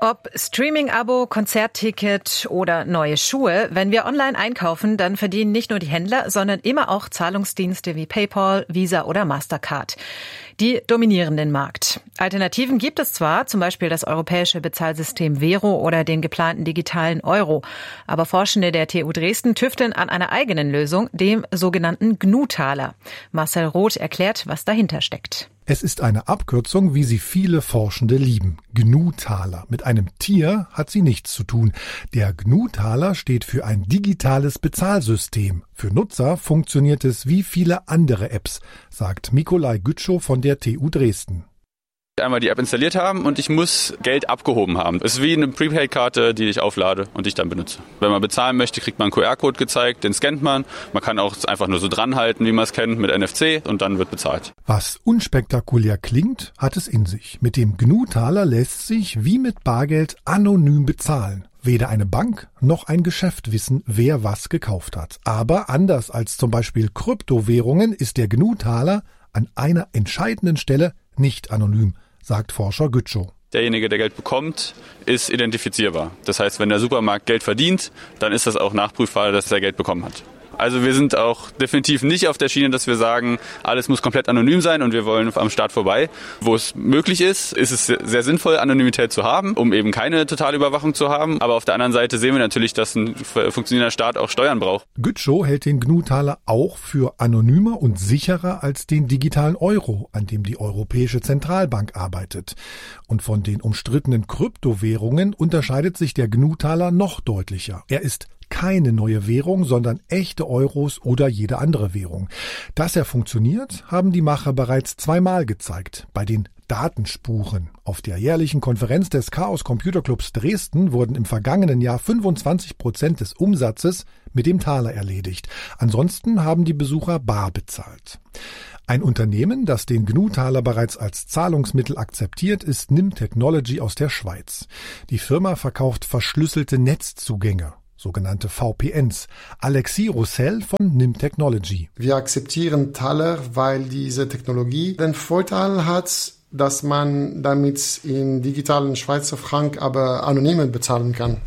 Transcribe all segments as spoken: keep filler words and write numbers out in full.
Ob Streaming-Abo, Konzertticket oder neue Schuhe, wenn wir online einkaufen, dann verdienen nicht nur die Händler, sondern immer auch Zahlungsdienste wie PayPal, Visa oder Mastercard. Die dominieren den Markt. Alternativen gibt es zwar, zum Beispiel das europäische Bezahlsystem Vero oder den geplanten digitalen Euro. Aber Forschende der T U Dresden tüfteln an einer eigenen Lösung, dem sogenannten G N U-Taler. Marcel Roth erklärt, was dahinter steckt. Es ist eine Abkürzung, wie sie viele Forschende lieben. G N U-Taler. Mit einem Tier hat sie nichts zu tun. Der G N U-Taler steht für ein digitales Bezahlsystem. Für Nutzer funktioniert es wie viele andere Apps, sagt Mikolaj Gütschow von der T U Dresden. Einmal die App installiert haben und ich muss Geld abgehoben haben. Es ist wie eine Prepaid-Karte, die ich auflade und ich dann benutze. Wenn man bezahlen möchte, kriegt man einen Q R-Code gezeigt, den scannt man. Man kann auch einfach nur so dranhalten, wie man es kennt, mit N F C und dann wird bezahlt. Was unspektakulär klingt, hat es in sich. Mit dem G N U-Taler lässt sich wie mit Bargeld anonym bezahlen. Weder eine Bank noch ein Geschäft wissen, wer was gekauft hat. Aber anders als zum Beispiel Kryptowährungen ist der G N U-Taler an einer entscheidenden Stelle nicht anonym, sagt Forscher Gütschow. Derjenige, der Geld bekommt, ist identifizierbar. Das heißt, wenn der Supermarkt Geld verdient, dann ist das auch nachprüfbar, dass er Geld bekommen hat. Also wir sind auch definitiv nicht auf der Schiene, dass wir sagen, alles muss komplett anonym sein und wir wollen am Staat vorbei. Wo es möglich ist, ist es sehr sinnvoll, Anonymität zu haben, um eben keine totale Überwachung zu haben. Aber auf der anderen Seite sehen wir natürlich, dass ein funktionierender Staat auch Steuern braucht. Gütschow hält den G N U-Taler auch für anonymer und sicherer als den digitalen Euro, an dem die Europäische Zentralbank arbeitet. Und von den umstrittenen Kryptowährungen unterscheidet sich der G N U-Taler noch deutlicher. Er ist keine neue Währung, sondern echte Euros oder jede andere Währung. Dass er funktioniert, haben die Macher bereits zweimal gezeigt. Bei den Datenspuren. Auf der jährlichen Konferenz des Chaos Computer Clubs Dresden wurden im vergangenen Jahr fünfundzwanzig Prozent des Umsatzes mit dem Taler erledigt. Ansonsten haben die Besucher bar bezahlt. Ein Unternehmen, das den G N U-Taler bereits als Zahlungsmittel akzeptiert, ist Nim Technology aus der Schweiz. Die Firma verkauft verschlüsselte Netzzugänge, sogenannte V P Ns. Alexis Roussel von Nim Technology. Wir akzeptieren Taler, weil diese Technologie den Vorteil hat, dass man damit in digitalen Schweizer Franc aber anonym bezahlen kann.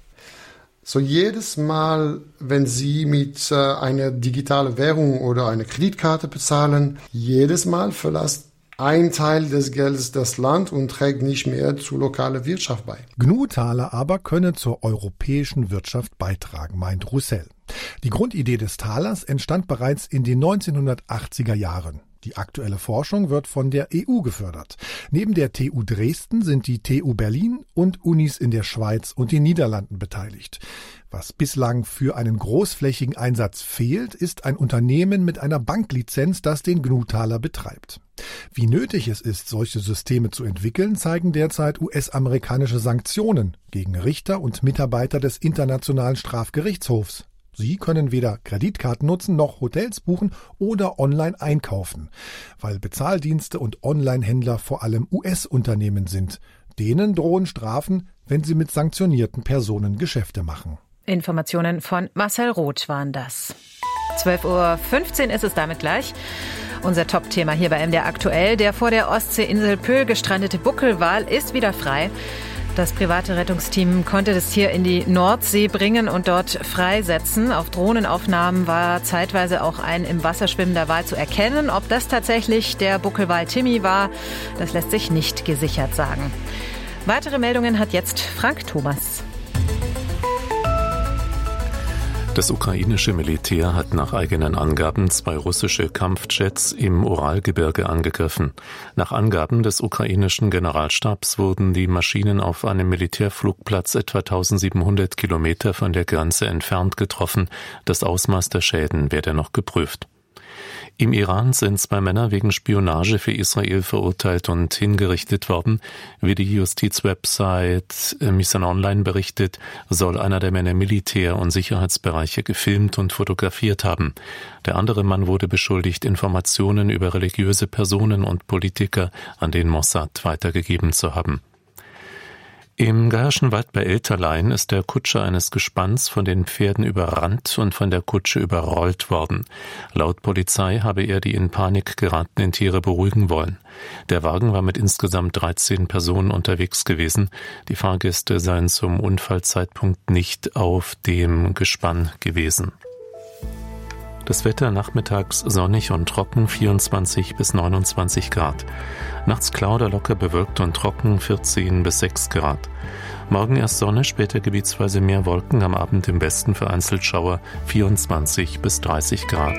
So jedes Mal, wenn Sie mit äh, einer digitalen Währung oder einer Kreditkarte bezahlen, jedes Mal verlässt ein Teil des Geldes das Land und trägt nicht mehr zur lokalen Wirtschaft bei. G N U-Taler aber könne zur europäischen Wirtschaft beitragen, meint Roussel. Die Grundidee des Talers entstand bereits in den neunzehnhundertachtziger Jahren. Die aktuelle Forschung wird von der E U gefördert. Neben der T U Dresden sind die T U Berlin und Unis in der Schweiz und den Niederlanden beteiligt. Was bislang für einen großflächigen Einsatz fehlt, ist ein Unternehmen mit einer Banklizenz, das den G N U-Taler betreibt. Wie nötig es ist, solche Systeme zu entwickeln, zeigen derzeit U S-amerikanische Sanktionen gegen Richter und Mitarbeiter des Internationalen Strafgerichtshofs. Sie können weder Kreditkarten nutzen noch Hotels buchen oder online einkaufen, weil Bezahldienste und Online-Händler vor allem U S-Unternehmen sind. Denen drohen Strafen, wenn sie mit sanktionierten Personen Geschäfte machen. Informationen von Marcel Roth waren das. zwölf Uhr fünfzehn ist es damit gleich. Unser Top-Thema hier bei M D R aktuell. Der vor der Ostseeinsel Pöhl gestrandete Buckelwal ist wieder frei. Das private Rettungsteam konnte das Tier in die Nordsee bringen und dort freisetzen. Auf Drohnenaufnahmen war zeitweise auch ein im Wasser schwimmender Wal zu erkennen. Ob das tatsächlich der Buckelwal Timmy war, das lässt sich nicht gesichert sagen. Weitere Meldungen hat jetzt Frank Thomas. Das ukrainische Militär hat nach eigenen Angaben zwei russische Kampfjets im Uralgebirge angegriffen. Nach Angaben des ukrainischen Generalstabs wurden die Maschinen auf einem Militärflugplatz etwa tausendsiebenhundert Kilometer von der Grenze entfernt getroffen. Das Ausmaß der Schäden werde noch geprüft. Im Iran sind zwei Männer wegen Spionage für Israel verurteilt und hingerichtet worden. Wie die Justizwebsite Mission Online berichtet, soll einer der Männer Militär- und Sicherheitsbereiche gefilmt und fotografiert haben. Der andere Mann wurde beschuldigt, Informationen über religiöse Personen und Politiker an den Mossad weitergegeben zu haben. Im Gayerschen Wald bei Elterlein ist der Kutscher eines Gespanns von den Pferden überrannt und von der Kutsche überrollt worden. Laut Polizei habe er die in Panik geratenen Tiere beruhigen wollen. Der Wagen war mit insgesamt dreizehn Personen unterwegs gewesen. Die Fahrgäste seien zum Unfallzeitpunkt nicht auf dem Gespann gewesen. Das Wetter nachmittags sonnig und trocken, vierundzwanzig bis neunundzwanzig Grad. Nachts klar oder locker bewölkt und trocken, vierzehn bis sechs Grad. Morgen erst Sonne, später gebietsweise mehr Wolken, am Abend im Westen vereinzelt Schauer, vierundzwanzig bis dreißig Grad.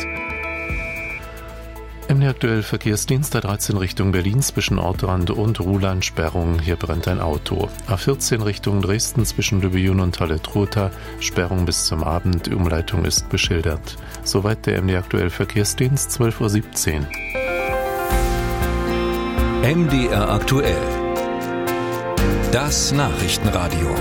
M D aktuell Verkehrsdienst A dreizehn Richtung Berlin zwischen Ortrand und Ruhland, hier brennt ein Auto. A vierzehn Richtung Dresden zwischen Lübejun und Halle-Trotha, Sperrung bis zum Abend, Umleitung ist beschildert. Soweit der M D aktuell Verkehrsdienst, zwölf Uhr siebzehn. M D R aktuell. Das Nachrichtenradio.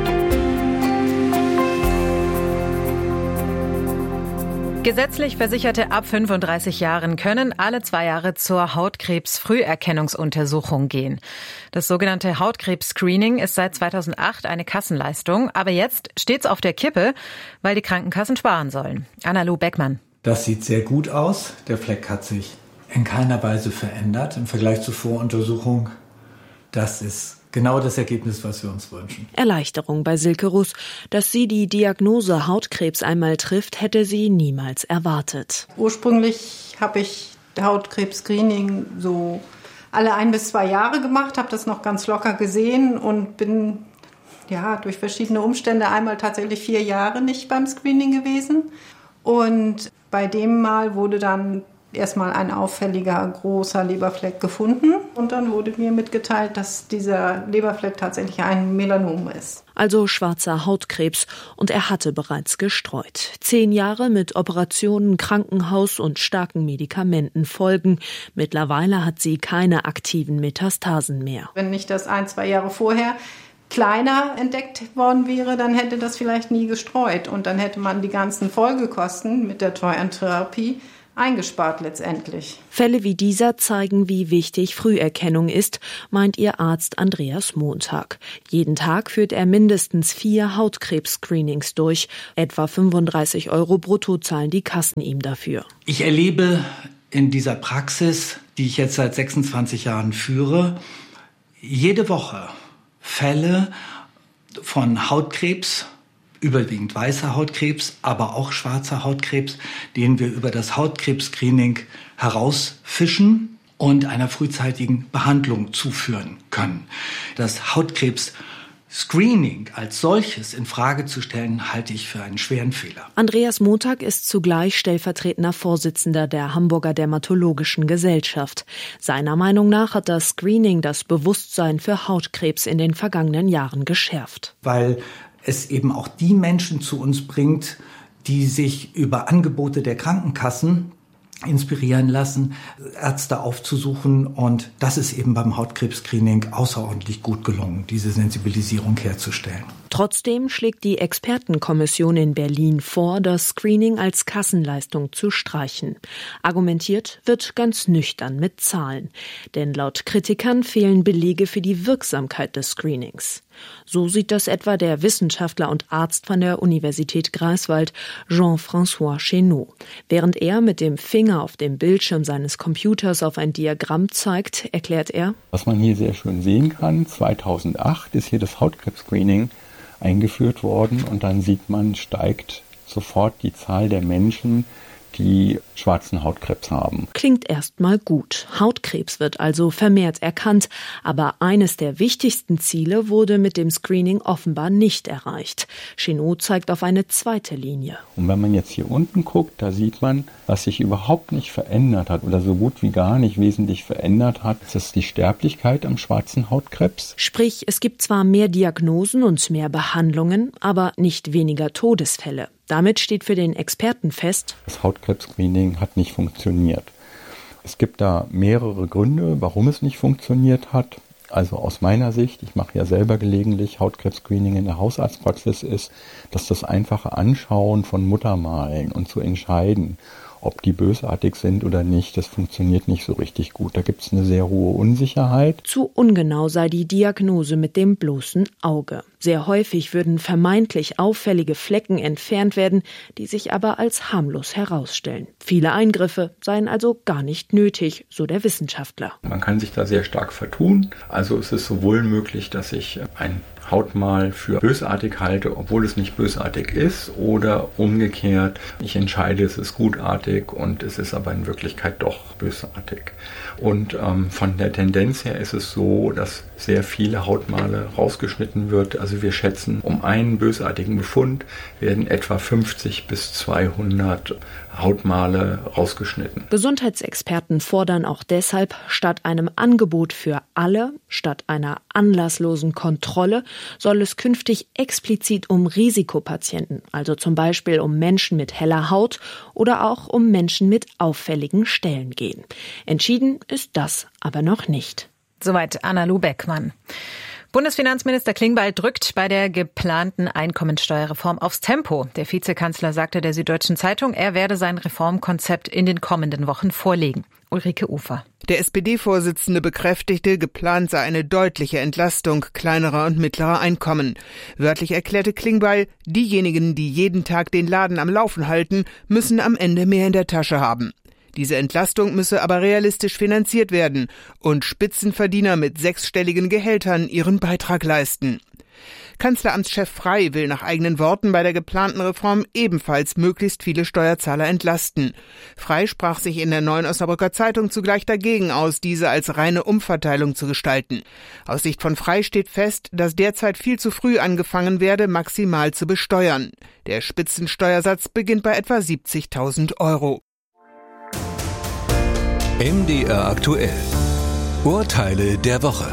Gesetzlich Versicherte ab fünfunddreißig Jahren können alle zwei Jahre zur Hautkrebs-Früherkennungsuntersuchung gehen. Das sogenannte Hautkrebs-Screening ist seit zweitausendacht eine Kassenleistung, aber jetzt steht's auf der Kippe, weil die Krankenkassen sparen sollen. Anna-Lu Beckmann. Das sieht sehr gut aus. Der Fleck hat sich in keiner Weise verändert im Vergleich zur Voruntersuchung. Das ist genau das Ergebnis, was wir uns wünschen. Erleichterung bei Silke Russ. Dass sie die Diagnose Hautkrebs einmal trifft, hätte sie niemals erwartet. Ursprünglich habe ich Hautkrebs-Screening so alle ein bis zwei Jahre gemacht, habe das noch ganz locker gesehen und bin ja durch verschiedene Umstände einmal tatsächlich vier Jahre nicht beim Screening gewesen. Und bei dem Mal wurde dann erstmal ein auffälliger, großer Leberfleck gefunden. Und dann wurde mir mitgeteilt, dass dieser Leberfleck tatsächlich ein Melanom ist. Also schwarzer Hautkrebs. Und er hatte bereits gestreut. Zehn Jahre mit Operationen, Krankenhaus und starken Medikamentenfolgen. Mittlerweile hat sie keine aktiven Metastasen mehr. Wenn nicht das ein, zwei Jahre vorher kleiner entdeckt worden wäre, dann hätte das vielleicht nie gestreut. Und dann hätte man die ganzen Folgekosten mit der teuren Therapie eingespart letztendlich. Fälle wie dieser zeigen, wie wichtig Früherkennung ist, meint ihr Arzt Andreas Montag. Jeden Tag führt er mindestens vier Hautkrebs-Screenings durch. Etwa fünfunddreißig Euro brutto zahlen die Kassen ihm dafür. Ich erlebe in dieser Praxis, die ich jetzt seit sechsundzwanzig Jahren führe, jede Woche Fälle von Hautkrebs, überwiegend weißer Hautkrebs, aber auch schwarzer Hautkrebs, den wir über das Hautkrebs-Screening herausfischen und einer frühzeitigen Behandlung zuführen können. Das Hautkrebs-Screening als solches in Frage zu stellen, halte ich für einen schweren Fehler. Andreas Montag ist zugleich stellvertretender Vorsitzender der Hamburger Dermatologischen Gesellschaft. Seiner Meinung nach hat das Screening das Bewusstsein für Hautkrebs in den vergangenen Jahren geschärft. Weil es eben auch die Menschen zu uns bringt, die sich über Angebote der Krankenkassen inspirieren lassen, Ärzte aufzusuchen. Und das ist eben beim Hautkrebs-Screening außerordentlich gut gelungen, diese Sensibilisierung herzustellen. Trotzdem schlägt die Expertenkommission in Berlin vor, das Screening als Kassenleistung zu streichen. Argumentiert wird ganz nüchtern mit Zahlen. Denn laut Kritikern fehlen Belege für die Wirksamkeit des Screenings. So sieht das etwa der Wissenschaftler und Arzt von der Universität Greifswald, Jean-François Chénaud. Während er mit dem Finger auf dem Bildschirm seines Computers auf ein Diagramm zeigt, erklärt er: Was man hier sehr schön sehen kann, zweitausendacht ist hier das Hautkrebs-Screening eingeführt worden und dann sieht man, steigt sofort die Zahl der Menschen, die schwarzen Hautkrebs haben. Klingt erstmal gut. Hautkrebs wird also vermehrt erkannt. Aber eines der wichtigsten Ziele wurde mit dem Screening offenbar nicht erreicht. Chénaud zeigt auf eine zweite Linie. Und wenn man jetzt hier unten guckt, da sieht man, was sich überhaupt nicht verändert hat oder so gut wie gar nicht wesentlich verändert hat, das ist die Sterblichkeit am schwarzen Hautkrebs. Sprich, es gibt zwar mehr Diagnosen und mehr Behandlungen, aber nicht weniger Todesfälle. Damit steht für den Experten fest: Das Hautkrebs-Screening hat nicht funktioniert. Es gibt da mehrere Gründe, warum es nicht funktioniert hat. Also aus meiner Sicht, ich mache ja selber gelegentlich Hautkrebs-Screening in der Hausarztpraxis, ist, dass das einfache Anschauen von Muttermalen und zu entscheiden, ob die bösartig sind oder nicht, das funktioniert nicht so richtig gut. Da gibt es eine sehr hohe Unsicherheit. Zu ungenau sei die Diagnose mit dem bloßen Auge. Sehr häufig würden vermeintlich auffällige Flecken entfernt werden, die sich aber als harmlos herausstellen. Viele Eingriffe seien also gar nicht nötig, so der Wissenschaftler. Man kann sich da sehr stark vertun. Also es ist sowohl möglich, dass ich ein Hautmal für bösartig halte, obwohl es nicht bösartig ist, oder umgekehrt, ich entscheide, es ist gutartig und es ist aber in Wirklichkeit doch bösartig. Und ähm, von der Tendenz her ist es so, dass sehr viele Hautmale rausgeschnitten wird. Also wir schätzen, um einen bösartigen Befund werden etwa fünfzig bis zweihundert Hautmale rausgeschnitten. Gesundheitsexperten fordern auch deshalb, statt einem Angebot für alle, statt einer anlasslosen Kontrolle, soll es künftig explizit um Risikopatienten, also zum Beispiel um Menschen mit heller Haut oder auch um Menschen mit auffälligen Stellen gehen. Entschieden ist das aber noch nicht. Soweit Anna-Lu Beckmann. Bundesfinanzminister Klingbeil drückt bei der geplanten Einkommensteuerreform aufs Tempo. Der Vizekanzler sagte der Süddeutschen Zeitung, er werde sein Reformkonzept in den kommenden Wochen vorlegen. Ulrike Ufer. Der S P D-Vorsitzende bekräftigte, geplant sei eine deutliche Entlastung kleinerer und mittlerer Einkommen. Wörtlich erklärte Klingbeil, diejenigen, die jeden Tag den Laden am Laufen halten, müssen am Ende mehr in der Tasche haben. Diese Entlastung müsse aber realistisch finanziert werden und Spitzenverdiener mit sechsstelligen Gehältern ihren Beitrag leisten. Kanzleramtschef Frey will nach eigenen Worten bei der geplanten Reform ebenfalls möglichst viele Steuerzahler entlasten. Frey sprach sich in der Neuen Osnabrücker Zeitung zugleich dagegen aus, diese als reine Umverteilung zu gestalten. Aus Sicht von Frey steht fest, dass derzeit viel zu früh angefangen werde, maximal zu besteuern. Der Spitzensteuersatz beginnt bei etwa siebzigtausend Euro. M D R aktuell. Urteile der Woche.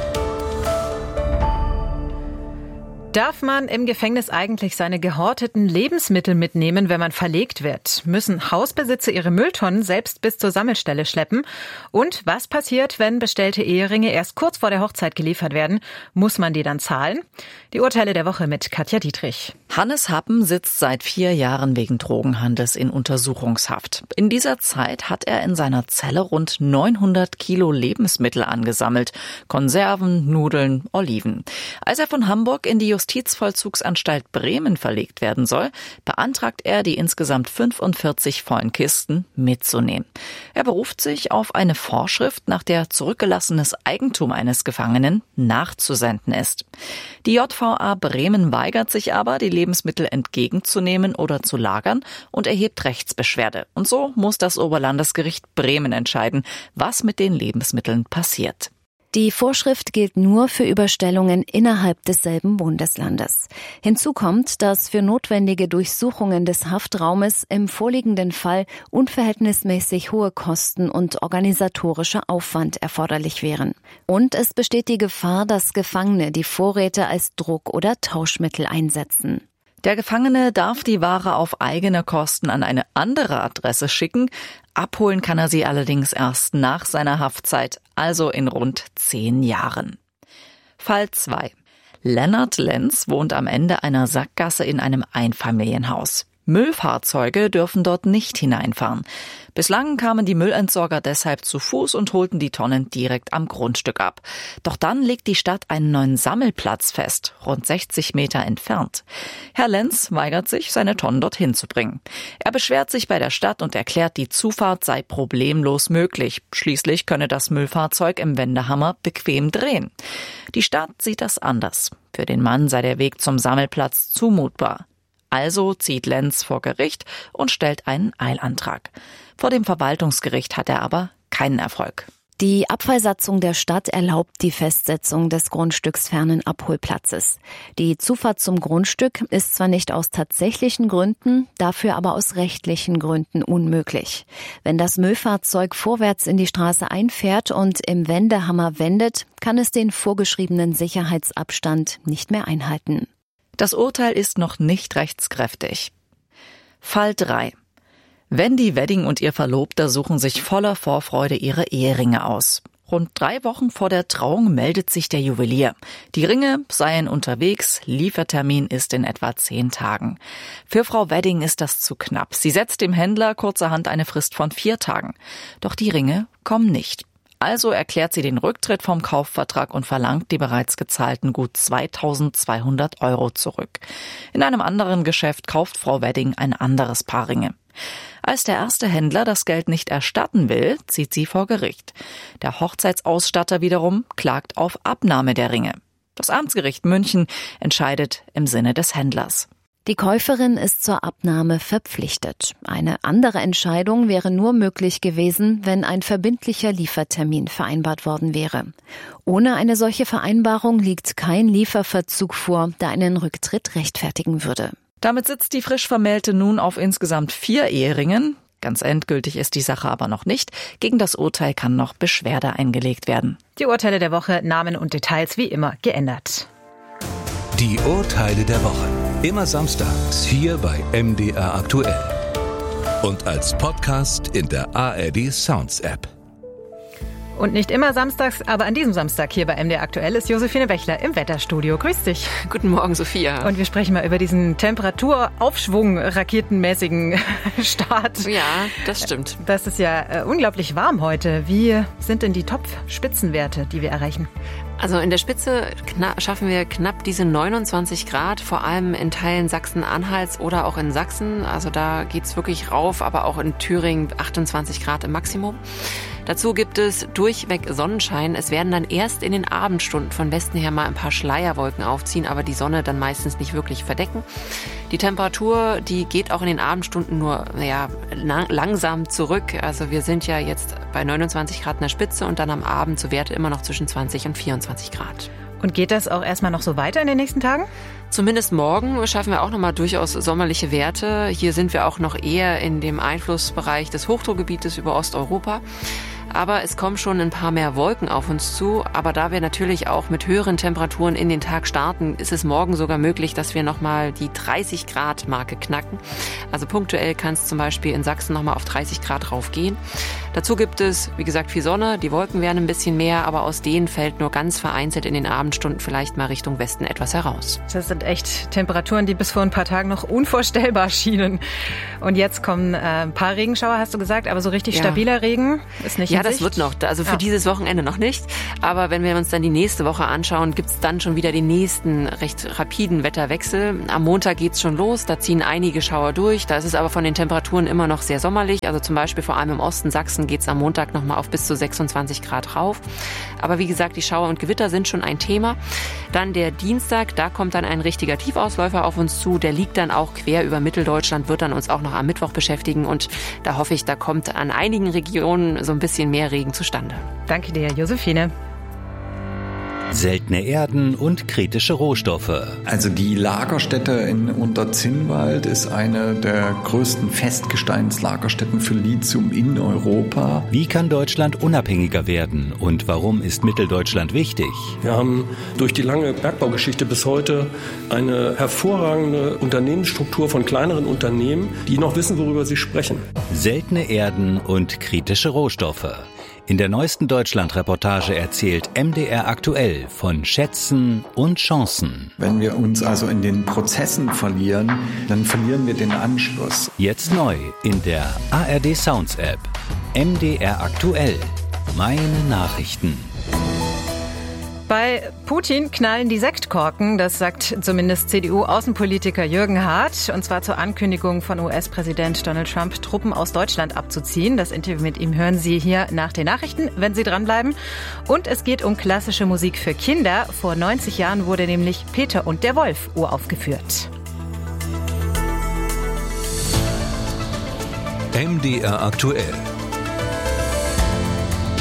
Darf man im Gefängnis eigentlich seine gehorteten Lebensmittel mitnehmen, wenn man verlegt wird? Müssen Hausbesitzer ihre Mülltonnen selbst bis zur Sammelstelle schleppen? Und was passiert, wenn bestellte Eheringe erst kurz vor der Hochzeit geliefert werden? Muss man die dann zahlen? Die Urteile der Woche mit Katja Dietrich. Hannes Happen sitzt seit vier Jahren wegen Drogenhandels in Untersuchungshaft. In dieser Zeit hat er in seiner Zelle rund neunhundert Kilo Lebensmittel angesammelt. Konserven, Nudeln, Oliven. Als er von Hamburg in die Justizvollzugsanstalt Bremen verlegt werden soll, beantragt er, die insgesamt fünfundvierzig vollen Kisten mitzunehmen. Er beruft sich auf eine Vorschrift, nach der zurückgelassenes Eigentum eines Gefangenen nachzusenden ist. Die J V A Bremen weigert sich aber, die Lebensmittel entgegenzunehmen oder zu lagern und erhebt Rechtsbeschwerde. Und so muss das Oberlandesgericht Bremen entscheiden, was mit den Lebensmitteln passiert. Die Vorschrift gilt nur für Überstellungen innerhalb desselben Bundeslandes. Hinzu kommt, dass für notwendige Durchsuchungen des Haftraumes im vorliegenden Fall unverhältnismäßig hohe Kosten und organisatorischer Aufwand erforderlich wären. Und es besteht die Gefahr, dass Gefangene die Vorräte als Druck- oder Tauschmittel einsetzen. Der Gefangene darf die Ware auf eigene Kosten an eine andere Adresse schicken. Abholen kann er sie allerdings erst nach seiner Haftzeit, also in rund zehn Jahren. Fall zwei. Lennart Lenz wohnt am Ende einer Sackgasse in einem Einfamilienhaus. Müllfahrzeuge dürfen dort nicht hineinfahren. Bislang kamen die Müllentsorger deshalb zu Fuß und holten die Tonnen direkt am Grundstück ab. Doch dann legt die Stadt einen neuen Sammelplatz fest, rund sechzig Meter entfernt. Herr Lenz weigert sich, seine Tonnen dorthin zu bringen. Er beschwert sich bei der Stadt und erklärt, die Zufahrt sei problemlos möglich. Schließlich könne das Müllfahrzeug im Wendehammer bequem drehen. Die Stadt sieht das anders. Für den Mann sei der Weg zum Sammelplatz zumutbar. Also zieht Lenz vor Gericht und stellt einen Eilantrag. Vor dem Verwaltungsgericht hat er aber keinen Erfolg. Die Abfallsatzung der Stadt erlaubt die Festsetzung des grundstücksfernen Abholplatzes. Die Zufahrt zum Grundstück ist zwar nicht aus tatsächlichen Gründen, dafür aber aus rechtlichen Gründen unmöglich. Wenn das Müllfahrzeug vorwärts in die Straße einfährt und im Wendehammer wendet, kann es den vorgeschriebenen Sicherheitsabstand nicht mehr einhalten. Das Urteil ist noch nicht rechtskräftig. Fall drei. Wendy Wedding und ihr Verlobter suchen sich voller Vorfreude ihre Eheringe aus. Rund drei Wochen vor der Trauung meldet sich der Juwelier. Die Ringe seien unterwegs, Liefertermin ist in etwa zehn Tagen. Für Frau Wedding ist das zu knapp. Sie setzt dem Händler kurzerhand eine Frist von vier Tagen. Doch die Ringe kommen nicht. Also erklärt sie den Rücktritt vom Kaufvertrag und verlangt die bereits gezahlten gut zweitausendzweihundert Euro zurück. In einem anderen Geschäft kauft Frau Wedding ein anderes Paar Ringe. Als der erste Händler das Geld nicht erstatten will, zieht sie vor Gericht. Der Hochzeitsausstatter wiederum klagt auf Abnahme der Ringe. Das Amtsgericht München entscheidet im Sinne des Händlers. Die Käuferin ist zur Abnahme verpflichtet. Eine andere Entscheidung wäre nur möglich gewesen, wenn ein verbindlicher Liefertermin vereinbart worden wäre. Ohne eine solche Vereinbarung liegt kein Lieferverzug vor, der einen Rücktritt rechtfertigen würde. Damit sitzt die frisch Vermählte nun auf insgesamt vier Eheringen. Ganz endgültig ist die Sache aber noch nicht. Gegen das Urteil kann noch Beschwerde eingelegt werden. Die Urteile der Woche, Namen und Details wie immer geändert. Die Urteile der Woche. Immer samstags hier bei M D R Aktuell. Und als Podcast in der A R D Sounds App. Und nicht immer samstags, aber an diesem Samstag hier bei M D R Aktuell ist Josephine Wechler im Wetterstudio. Grüß dich. Guten Morgen, Sophia. Und wir sprechen mal über diesen Temperaturaufschwung, raketenmäßigen Start. Ja, das stimmt. Das ist ja äh, unglaublich warm heute. Wie sind denn die Top-Spitzenwerte, die wir erreichen? Also in der Spitze kna- schaffen wir knapp diese neunundzwanzig Grad, vor allem in Teilen Sachsen-Anhalts oder auch in Sachsen. Also da geht's wirklich rauf, aber auch in Thüringen achtundzwanzig Grad im Maximum. Dazu gibt es durchweg Sonnenschein. Es werden dann erst in den Abendstunden von Westen her mal ein paar Schleierwolken aufziehen, aber die Sonne dann meistens nicht wirklich verdecken. Die Temperatur, die geht auch in den Abendstunden nur ja, lang, langsam zurück. Also wir sind ja jetzt bei neunundzwanzig Grad in der Spitze und dann am Abend so Werte immer noch zwischen zwanzig und vierundzwanzig Grad. Und geht das auch erstmal noch so weiter in den nächsten Tagen? Zumindest morgen schaffen wir auch nochmal durchaus sommerliche Werte. Hier sind wir auch noch eher in dem Einflussbereich des Hochdruckgebietes über Osteuropa. Aber es kommen schon ein paar mehr Wolken auf uns zu. Aber da wir natürlich auch mit höheren Temperaturen in den Tag starten, ist es morgen sogar möglich, dass wir nochmal die dreißig Grad Marke knacken. Also punktuell kann es zum Beispiel in Sachsen nochmal auf dreißig Grad raufgehen. Dazu gibt es, wie gesagt, viel Sonne. Die Wolken werden ein bisschen mehr, aber aus denen fällt nur ganz vereinzelt in den Abendstunden vielleicht mal Richtung Westen etwas heraus. Das sind echt Temperaturen, die bis vor ein paar Tagen noch unvorstellbar schienen. Und jetzt kommen äh, ein paar Regenschauer, hast du gesagt, aber so richtig ja. stabiler Regen ist nicht Ja, in das Sicht. wird noch. Also für ja. dieses Wochenende noch nicht. Aber wenn wir uns dann die nächste Woche anschauen, gibt's dann schon wieder den nächsten recht rapiden Wetterwechsel. Am Montag geht's schon los. Da ziehen einige Schauer durch. Da ist es aber von den Temperaturen immer noch sehr sommerlich. Also zum Beispiel vor allem im Osten Sachsen geht's am Montag noch mal auf bis zu sechsundzwanzig Grad rauf. Aber wie gesagt, die Schauer und Gewitter sind schon ein Thema. Dann der Dienstag, da kommt dann ein richtiger Tiefausläufer auf uns zu. Der liegt dann auch quer über Mitteldeutschland, wird dann uns auch noch am Mittwoch beschäftigen. Und da hoffe ich, da kommt an einigen Regionen so ein bisschen mehr Regen zustande. Danke dir, Josephine. Seltene Erden und kritische Rohstoffe. Also die Lagerstätte in Unterzinnwald ist eine der größten Festgesteinslagerstätten für Lithium in Europa. Wie kann Deutschland unabhängiger werden und warum ist Mitteldeutschland wichtig? Wir haben durch die lange Bergbaugeschichte bis heute eine hervorragende Unternehmensstruktur von kleineren Unternehmen, die noch wissen, worüber sie sprechen. Seltene Erden und kritische Rohstoffe. In der neuesten Deutschland-Reportage erzählt M D R Aktuell von Schätzen und Chancen. Wenn wir uns also in den Prozessen verlieren, dann verlieren wir den Anschluss. Jetzt neu in der A R D Sounds App. M D R Aktuell. Meine Nachrichten. Bei Putin knallen die Sektkorken, das sagt zumindest C D U-Außenpolitiker Jürgen Hart, und zwar zur Ankündigung von U S-Präsident Donald Trump, Truppen aus Deutschland abzuziehen. Das Interview mit ihm hören Sie hier nach den Nachrichten, wenn Sie dranbleiben. Und es geht um klassische Musik für Kinder. Vor neunzig Jahren wurde nämlich Peter und der Wolf uraufgeführt. M D R Aktuell.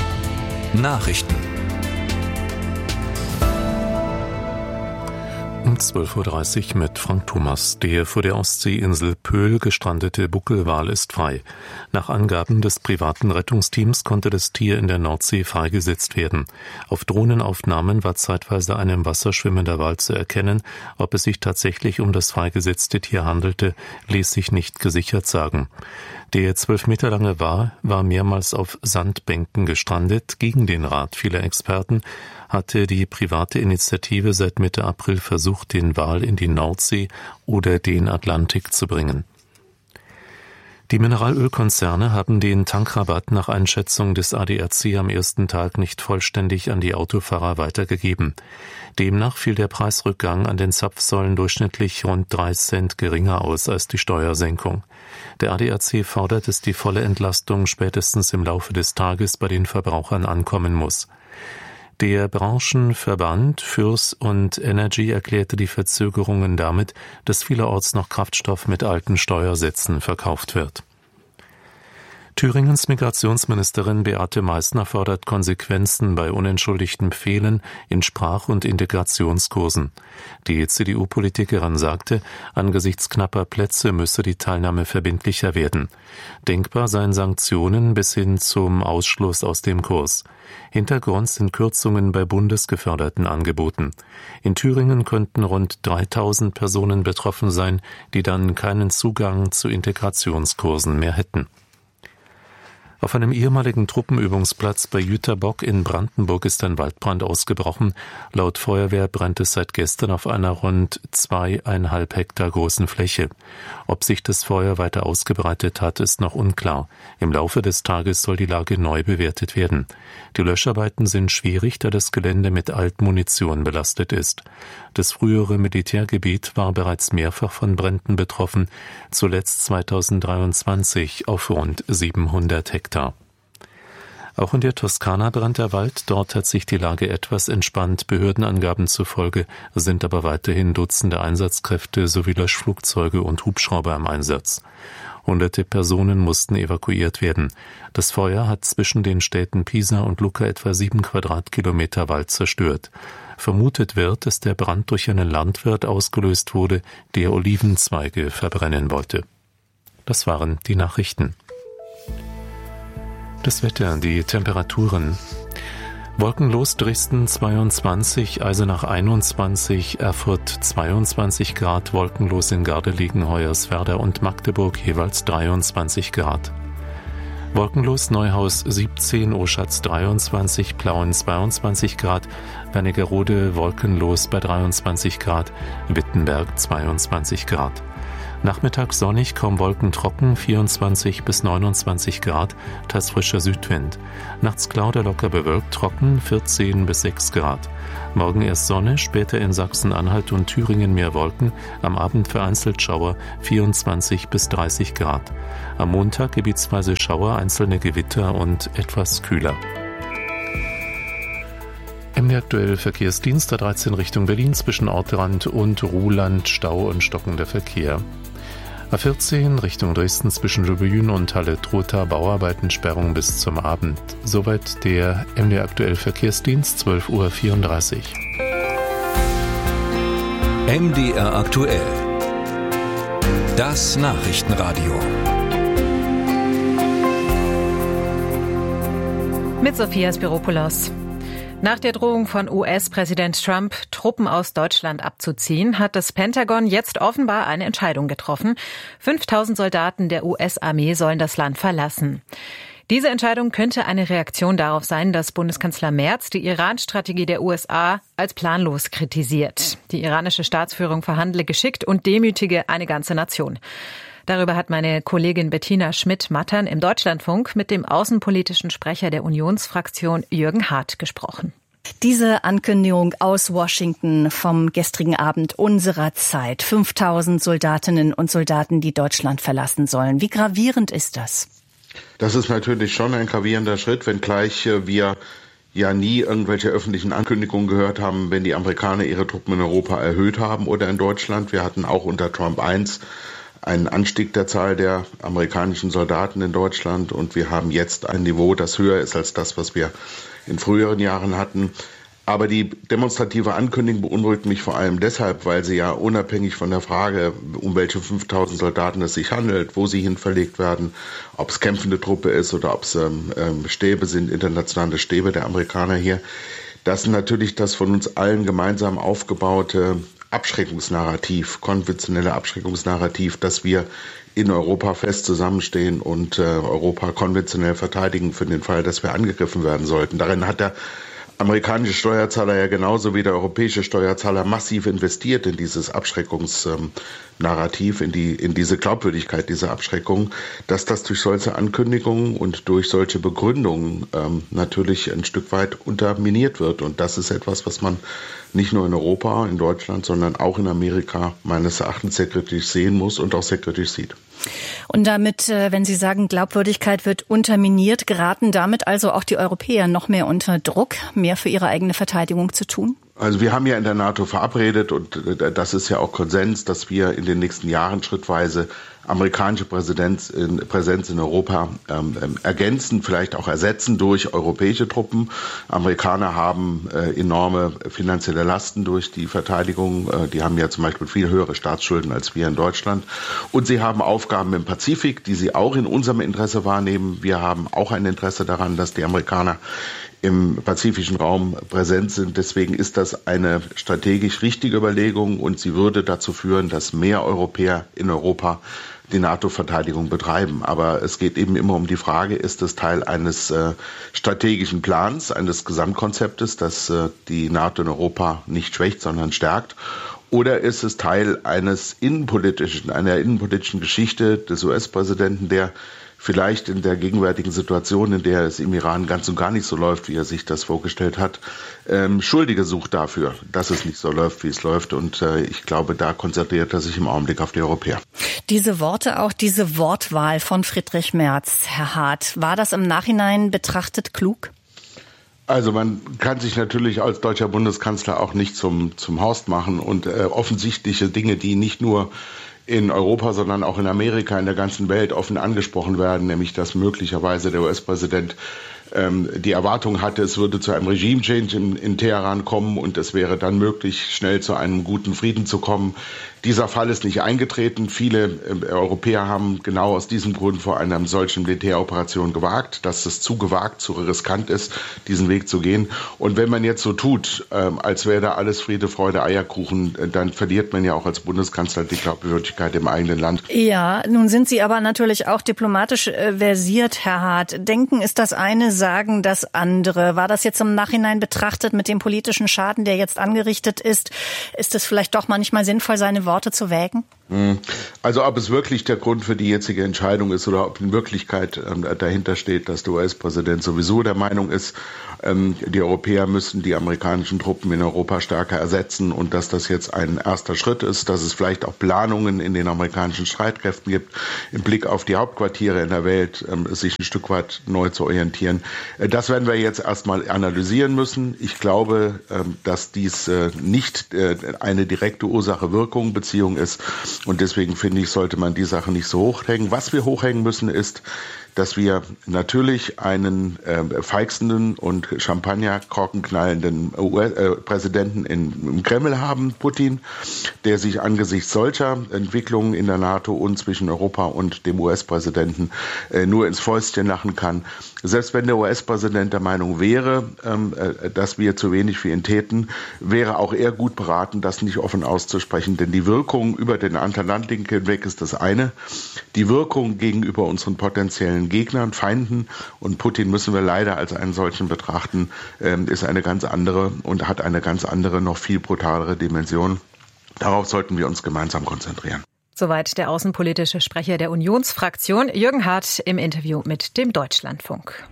Nachrichten. Um zwölf Uhr dreißig mit Frank Thomas. Der vor der Ostseeinsel Pöhl gestrandete Buckelwal ist frei. Nach Angaben des privaten Rettungsteams konnte das Tier in der Nordsee freigesetzt werden. Auf Drohnenaufnahmen war zeitweise ein im Wasser schwimmender Wal zu erkennen. Ob es sich tatsächlich um das freigesetzte Tier handelte, ließ sich nicht gesichert sagen. Der zwölf Meter lange Wal war mehrmals auf Sandbänken gestrandet. Gegen den Rat vieler Experten hatte die private Initiative seit Mitte April versucht, den Wal in die Nordsee oder den Atlantik zu bringen. Die Mineralölkonzerne haben den Tankrabatt nach Einschätzung des A D A C am ersten Tag nicht vollständig an die Autofahrer weitergegeben. Demnach fiel der Preisrückgang an den Zapfsäulen durchschnittlich rund drei Cent geringer aus als die Steuersenkung. Der A D A C fordert, dass die volle Entlastung spätestens im Laufe des Tages bei den Verbrauchern ankommen muss. Der Branchenverband Fürst und Energy erklärte die Verzögerungen damit, dass vielerorts noch Kraftstoff mit alten Steuersätzen verkauft wird. Thüringens Migrationsministerin Beate Meißner fordert Konsequenzen bei unentschuldigtem Fehlen in Sprach- und Integrationskursen. Die C D U-Politikerin sagte, angesichts knapper Plätze müsse die Teilnahme verbindlicher werden. Denkbar seien Sanktionen bis hin zum Ausschluss aus dem Kurs. Hintergrund sind Kürzungen bei bundesgeförderten Angeboten. In Thüringen könnten rund dreitausend Personen betroffen sein, die dann keinen Zugang zu Integrationskursen mehr hätten. Auf einem ehemaligen Truppenübungsplatz bei Jüterbock in Brandenburg ist ein Waldbrand ausgebrochen. Laut Feuerwehr brennt es seit gestern auf einer rund zweieinhalb Hektar großen Fläche. Ob sich das Feuer weiter ausgebreitet hat, ist noch unklar. Im Laufe des Tages soll die Lage neu bewertet werden. Die Löscharbeiten sind schwierig, da das Gelände mit Altmunition belastet ist. Das frühere Militärgebiet war bereits mehrfach von Bränden betroffen, zuletzt zweitausenddreiundzwanzig auf rund siebenhundert Hektar. Auch in der Toskana brennt der Wald, dort hat sich die Lage etwas entspannt. Behördenangaben zufolge sind aber weiterhin Dutzende Einsatzkräfte sowie Löschflugzeuge und Hubschrauber im Einsatz. Hunderte Personen mussten evakuiert werden. Das Feuer hat zwischen den Städten Pisa und Lucca etwa sieben Quadratkilometer Wald zerstört. Vermutet wird, dass der Brand durch einen Landwirt ausgelöst wurde, der Olivenzweige verbrennen wollte. Das waren die Nachrichten. Das Wetter, die Temperaturen. Wolkenlos Dresden zweiundzwanzig, Eisenach einundzwanzig, Erfurt zweiundzwanzig Grad, wolkenlos in Gardelegen, Hoyerswerda und Magdeburg jeweils dreiundzwanzig Grad. Wolkenlos Neuhaus siebzehn, Oschatz dreiundzwanzig, Plauen zweiundzwanzig Grad, Wernigerode wolkenlos bei dreiundzwanzig Grad, Wittenberg zweiundzwanzig Grad. Nachmittag sonnig, kaum Wolken trocken, vierundzwanzig bis neunundzwanzig Grad, teils frischer Südwind. Nachts klar oder locker bewölkt, trocken, vierzehn bis sechs Grad. Morgen erst Sonne, später in Sachsen-Anhalt und Thüringen mehr Wolken, am Abend vereinzelt Schauer, vierundzwanzig bis dreißig Grad. Am Montag gebietsweise Schauer, einzelne Gewitter und etwas kühler. M D aktuell Verkehrsdienst A dreizehn Richtung Berlin zwischen Ortrand und Ruhland, Stau und stockender Verkehr. A vierzehn Richtung Dresden zwischen Lübben und Halle-Trotha, Bauarbeiten, Sperrung bis zum Abend. Soweit der M D aktuell Verkehrsdienst, zwölf Uhr vierunddreißig. M D R aktuell. Das Nachrichtenradio. Mit Sophia Spiropoulos. Nach der Drohung von U S-Präsident Trump, Truppen aus Deutschland abzuziehen, hat das Pentagon jetzt offenbar eine Entscheidung getroffen. fünftausend Soldaten der U S-Armee sollen das Land verlassen. Diese Entscheidung könnte eine Reaktion darauf sein, dass Bundeskanzler Merz die Iran-Strategie der U S A als planlos kritisiert. Die iranische Staatsführung verhandle geschickt und demütige eine ganze Nation. Darüber hat meine Kollegin Bettina Schmidt-Mattern im Deutschlandfunk mit dem außenpolitischen Sprecher der Unionsfraktion Jürgen Hart gesprochen. Diese Ankündigung aus Washington vom gestrigen Abend unserer Zeit. fünftausend Soldatinnen und Soldaten, die Deutschland verlassen sollen. Wie gravierend ist das? Das ist natürlich schon ein gravierender Schritt, wenngleich wir ja nie irgendwelche öffentlichen Ankündigungen gehört haben, wenn die Amerikaner ihre Truppen in Europa erhöht haben oder in Deutschland. Wir hatten auch unter Trump eins einen Anstieg der Zahl der amerikanischen Soldaten in Deutschland und wir haben jetzt ein Niveau, das höher ist als das, was wir in früheren Jahren hatten. Aber die demonstrative Ankündigung beunruhigt mich vor allem deshalb, weil sie ja unabhängig von der Frage, um welche fünftausend Soldaten es sich handelt, wo sie hin verlegt werden, ob es kämpfende Truppe ist oder ob es ähm, Stäbe sind, internationale Stäbe der Amerikaner hier, das ist natürlich das von uns allen gemeinsam aufgebaute Abschreckungsnarrativ, konventionelle Abschreckungsnarrativ, dass wir in Europa fest zusammenstehen und äh, Europa konventionell verteidigen für den Fall, dass wir angegriffen werden sollten. Darin hat der amerikanische Steuerzahler ja genauso wie der europäische Steuerzahler massiv investiert in dieses Abschreckungsnarrativ, in die, in diese Glaubwürdigkeit dieser Abschreckung, dass das durch solche Ankündigungen und durch solche Begründungen ähm, natürlich ein Stück weit unterminiert wird. Und das ist etwas, was man nicht nur in Europa, in Deutschland, sondern auch in Amerika meines Erachtens sehr kritisch sehen muss und auch sehr kritisch sieht. Und damit, wenn Sie sagen, Glaubwürdigkeit wird unterminiert, geraten damit also auch die Europäer noch mehr unter Druck, mehr für ihre eigene Verteidigung zu tun? Also wir haben ja in der NATO verabredet, und das ist ja auch Konsens, dass wir in den nächsten Jahren schrittweise amerikanische Präsenz in, Präsenz in Europa ähm, ergänzen, vielleicht auch ersetzen durch europäische Truppen. Amerikaner haben äh, enorme finanzielle Lasten durch die Verteidigung. Äh, die haben ja zum Beispiel viel höhere Staatsschulden als wir in Deutschland. Und sie haben Aufgaben im Pazifik, die sie auch in unserem Interesse wahrnehmen. Wir haben auch ein Interesse daran, dass die Amerikaner im pazifischen Raum präsent sind. Deswegen ist das eine strategisch richtige Überlegung und sie würde dazu führen, dass mehr Europäer in Europa die NATO-Verteidigung betreiben. Aber es geht eben immer um die Frage, ist es Teil eines äh, strategischen Plans, eines Gesamtkonzeptes, das äh, die NATO in Europa nicht schwächt, sondern stärkt? Oder ist es Teil eines innenpolitischen, einer innenpolitischen Geschichte des U S-Präsidenten, der vielleicht in der gegenwärtigen Situation, in der es im Iran ganz und gar nicht so läuft, wie er sich das vorgestellt hat, ähm, Schuldige sucht dafür, dass es nicht so läuft, wie es läuft. Und äh, ich glaube, da konzentriert er sich im Augenblick auf die Europäer. Diese Worte, auch diese Wortwahl von Friedrich Merz, Herr Hart, war das im Nachhinein betrachtet klug? Also man kann sich natürlich als deutscher Bundeskanzler auch nicht zum, zum Horst machen und äh, offensichtliche Dinge, die nicht nur in Europa, sondern auch in Amerika, in der ganzen Welt offen angesprochen werden, nämlich dass möglicherweise der U S-Präsident ähm, die Erwartung hatte, es würde zu einem Regime-Change in, in Teheran kommen und es wäre dann möglich, schnell zu einem guten Frieden zu kommen. Dieser Fall ist nicht eingetreten. Viele äh, Europäer haben genau aus diesem Grund vor einer solchen Militäroperation gewagt, dass es zu gewagt, zu riskant ist, diesen Weg zu gehen. Und wenn man jetzt so tut, äh, als wäre da alles Friede, Freude, Eierkuchen, äh, dann verliert man ja auch als Bundeskanzler die Glaubwürdigkeit im eigenen Land. Ja, nun sind Sie aber natürlich auch diplomatisch äh, versiert, Herr Hart. Denken ist das eine, sagen das andere. War das jetzt im Nachhinein betrachtet mit dem politischen Schaden, der jetzt angerichtet ist? Ist es vielleicht doch manchmal sinnvoll, seine Worte zu wägen? Also ob es wirklich der Grund für die jetzige Entscheidung ist oder ob in Wirklichkeit ähm, dahinter steht, dass der U S-Präsident sowieso der Meinung ist, ähm, die Europäer müssten die amerikanischen Truppen in Europa stärker ersetzen und dass das jetzt ein erster Schritt ist, dass es vielleicht auch Planungen in den amerikanischen Streitkräften gibt, im Blick auf die Hauptquartiere in der Welt, ähm, sich ein Stück weit neu zu orientieren. Äh, das werden wir jetzt erstmal analysieren müssen. Ich glaube, ähm, dass dies äh, nicht äh, eine direkte Ursache-Wirkung-Beziehung ist. Und deswegen finde ich, sollte man die Sache nicht so hochhängen. Was wir hochhängen müssen, ist, dass wir natürlich einen äh, feixenden und Champagnerkorkenknallenden U S-Präsidenten äh, im Kreml haben, Putin, der sich angesichts solcher Entwicklungen in der NATO und zwischen Europa und dem U S-Präsidenten äh, nur ins Fäustchen lachen kann. Selbst wenn der U S-Präsident der Meinung wäre, ähm, äh, dass wir zu wenig für ihn täten, wäre auch er gut beraten, das nicht offen auszusprechen. Denn die Wirkung über den Atlantik hinweg ist das eine. Die Wirkung gegenüber unseren potenziellen Gegnern, Feinden, und Putin müssen wir leider als einen solchen betrachten, ist eine ganz andere und hat eine ganz andere, noch viel brutalere Dimension. Darauf sollten wir uns gemeinsam konzentrieren. Soweit der außenpolitische Sprecher der Unionsfraktion, Jürgen Hart, im Interview mit dem Deutschlandfunk.